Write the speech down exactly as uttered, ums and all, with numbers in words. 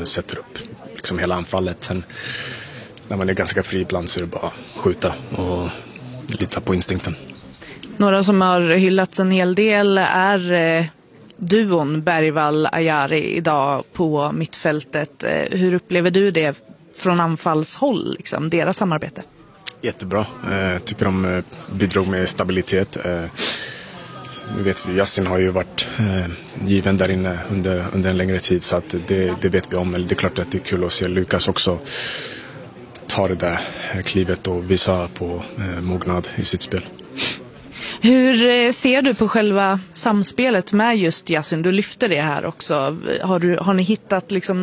sätter upp liksom hela anfallet. Sen när man är ganska fri ibland så är det bara skjuta och lita på instinkten. Några som har hyllats en hel del är eh, duon Bergvall-Ajari idag på mittfältet. Eh, hur upplever du det från anfallshåll, liksom, deras samarbete? Jättebra. Jag eh, tycker de eh, bidrog med stabilitet. Eh, nu vet vi, Yasin har ju varit eh, given där inne under, under en längre tid, så att det, det vet vi om. Det är klart att det är kul att se Lukas också ta det där klivet och visa på eh, mognad i sitt spel. Hur ser du på själva samspelet med just Yasin? Du lyfter det här också. Har, du, har ni hittat liksom